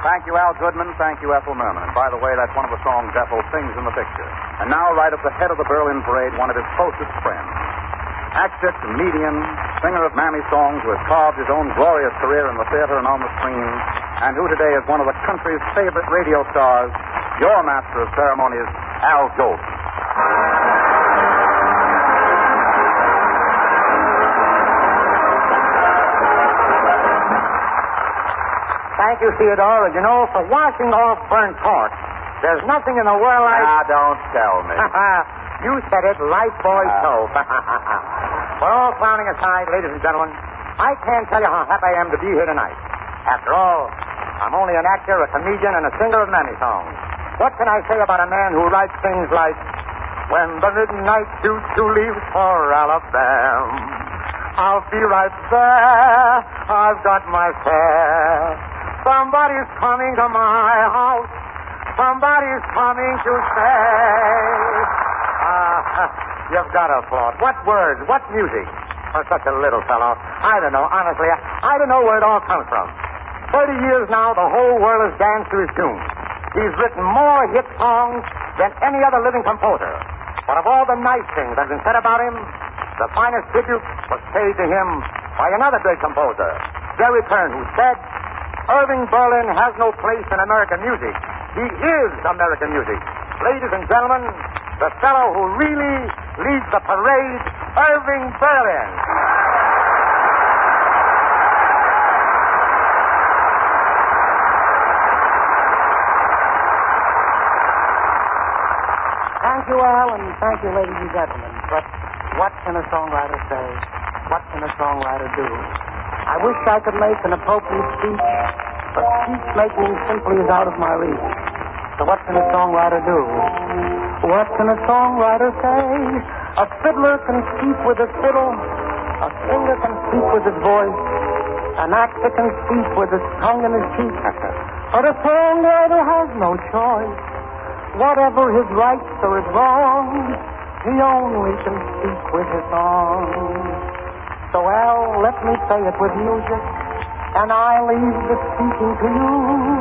Thank you, Al Goodman. Thank you, Ethel Merman. And by the way, that's one of the songs Ethel sings in the picture. And now, right at the head of the Berlin Parade, one of his closest friends. Actor, comedian, singer of Mammy songs who has carved his own glorious career in the theater and on the screen, and who today is one of the country's favorite radio stars, your master of ceremonies, Al Goldman. Thank you, Theodore. And you know, for washing off burnt cork, there's nothing in the world like... Ah, don't tell me. You said it, Lifebuoy soap. Well, all clowning aside, ladies and gentlemen, I can't tell you how happy I am to be here tonight. After all, I'm only an actor, a comedian, and a singer of Mammy songs. What can I say about a man who writes things like, when the midnight choo-choo leaves for Alabama, I'll be right there, I've got my fare. Somebody's coming to my house, somebody's coming to stay. You've got a thought. What words, what music for such a little fellow? I don't know, honestly. I don't know where it all comes from. 30 years now, the whole world has danced to his tune. He's written more hit songs than any other living composer. But of all the nice things that have been said about him, the finest tribute was paid to him by another great composer, Jerry Kern, who said, Irving Berlin has no place in American music. He is American music. Ladies and gentlemen, the fellow who really leads the parade, Irving Berlin. Thank you, Al, and thank you, ladies and gentlemen. But what can a songwriter say? What can a songwriter do? I wish I could make an appropriate speech, but speech-making simply is out of my reach. So what can a songwriter do? What can a songwriter say? A fiddler can speak with his fiddle. A singer can speak with his voice. An actor can speak with his tongue in his cheek. But a songwriter has no choice. Whatever his rights or his wrongs, he only can speak with his song. So, Al, let me say it with music, and I'll leave the speaking to you.